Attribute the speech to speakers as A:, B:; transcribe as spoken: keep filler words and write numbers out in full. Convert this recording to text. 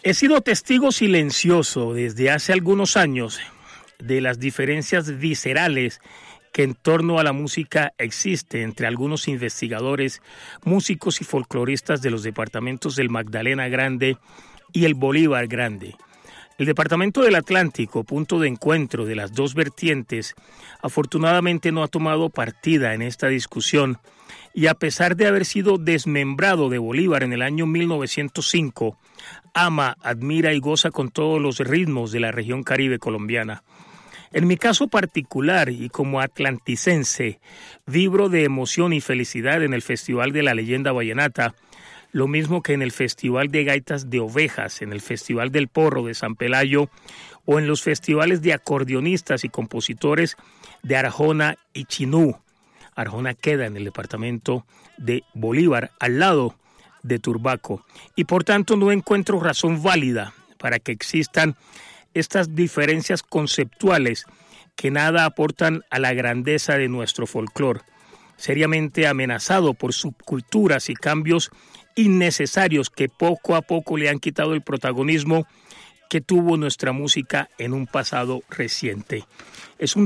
A: He sido testigo silencioso desde hace algunos años de las diferencias viscerales que en torno a la música existe entre algunos investigadores, músicos y folcloristas de los departamentos del Magdalena Grande y el Bolívar Grande. El Departamento del Atlántico, punto de encuentro de las dos vertientes, afortunadamente no ha tomado partida en esta discusión y a pesar de haber sido desmembrado de Bolívar en el año mil novecientos cinco, ama, admira y goza con todos los ritmos de la región caribe colombiana. En mi caso particular y como atlanticense, vibro de emoción y felicidad en el Festival de la Leyenda Vallenata, lo mismo que en el Festival de Gaitas de Ovejas, en el Festival del Porro de San Pelayo o en los festivales de acordeonistas y compositores de Arjona y Chinú. Arjona queda en el departamento de Bolívar, al lado de Turbaco, y por tanto no encuentro razón válida para que existan estas diferencias conceptuales que nada aportan a la grandeza de nuestro folclore, seriamente amenazado por subculturas y cambios innecesarios que poco a poco le han quitado el protagonismo que tuvo nuestra música en un pasado reciente. Es un